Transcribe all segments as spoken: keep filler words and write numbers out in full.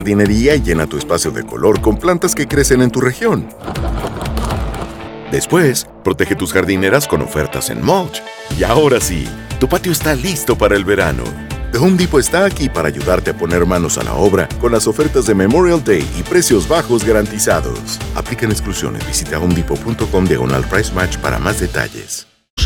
jardinería y llena tu espacio de color con plantas que crecen en tu región. Después, protege tus jardineras con ofertas en mulch. Y ahora sí, tu patio está listo para el verano. The Home Depot está aquí para ayudarte a poner manos a la obra con las ofertas de Memorial Day y precios bajos garantizados. Aplican exclusiones. Visita homedepot.com diagonal price match para más detalles.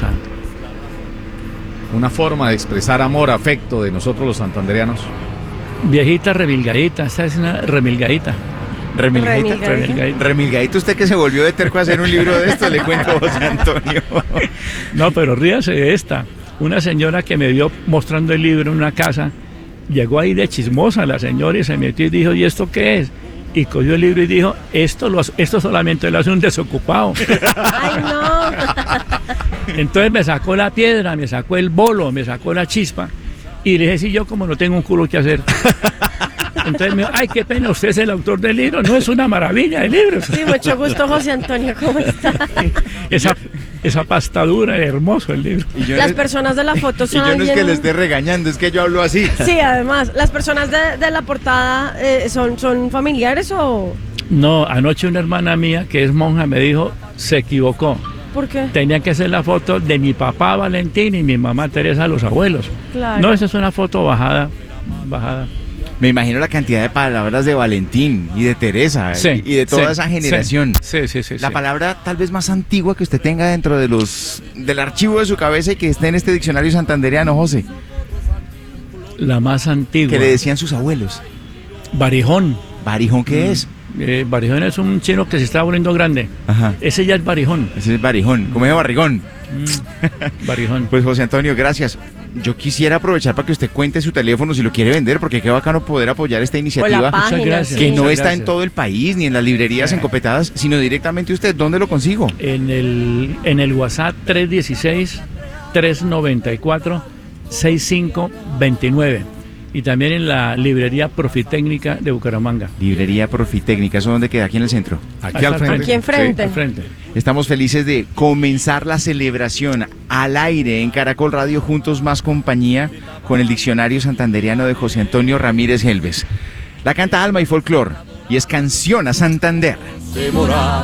Una forma de expresar amor, afecto de nosotros los santandereanos. Viejita remilgadita, esta es una remilgadita. Remilgadita, remilgadita. remilgadita, usted que se volvió de terco a hacer un libro de esto, le cuento, José Antonio. No, pero ríase de esta. Una señora que me vio mostrando el libro en una casa, llegó ahí de chismosa la señora y se metió y dijo, ¿y esto qué es? Y cogió el libro y dijo, esto, lo, esto solamente lo hace un desocupado. ¡Ay, no! Entonces me sacó la piedra, me sacó el bolo, me sacó la chispa y le dije, sí, yo como no tengo un culo que hacer. Entonces me dijo, ay, qué pena, usted es el autor del libro. No, es una maravilla el libro. Sí, mucho gusto, José Antonio, ¿cómo está? Esa, esa pastadura, hermoso el libro. Y Las no, personas de la foto son Y yo no alguien... es que le esté regañando, es que yo hablo así. Sí, además, ¿las personas de, de la portada eh, son, son familiares o...? No, anoche una hermana mía que es monja me dijo, se equivocó. ¿Por qué? Tenía que hacer la foto de mi papá Valentín y mi mamá Teresa, los abuelos. Claro. No, esa es una foto bajada, bajada. Me imagino la cantidad de palabras de Valentín y de Teresa sí, y de toda sí, esa generación. Sí, sí, sí. La sí. palabra tal vez más antigua que usted tenga dentro de los del archivo de su cabeza y que esté en este diccionario santandereano, José. La más antigua. Que le decían sus abuelos. Barijón. ¿Barijón qué mm. es? Eh, Barijón es un chino que se está volviendo grande. Ajá. Ese ya es Barijón. Ese es Barijón, como es barrigón. Mm. Barijón. Pues José Antonio, gracias. Yo quisiera aprovechar para que usted cuente su teléfono si lo quiere vender, porque qué bacano poder apoyar esta iniciativa. Muchas gracias. Que no Muchas está gracias. en todo el país ni en las librerías Eh. encopetadas, sino directamente usted. ¿Dónde lo consigo? En el, en el WhatsApp tres uno seis, tres nueve cuatro, seis cinco dos nueve. Y también en la librería Profitécnica de Bucaramanga. Librería Profitécnica, ¿eso dónde queda? Aquí en el centro. Aquí al frente. Aquí enfrente. Sí, al frente. Estamos felices de comenzar la celebración al aire en Caracol Radio Juntos Más Compañía con el diccionario santandereano de José Antonio Ramírez Helves. La canta Alma y Folclor y es Canción a Santander. Demorar